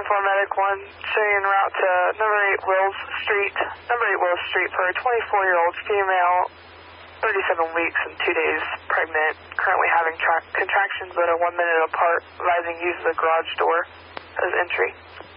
Medic 1, showing en route to number 8 Wills Street for a 24-year-old female, 37 weeks and 2 days pregnant, currently having contractions that are 1 minute apart, advising use of the garage door as entry.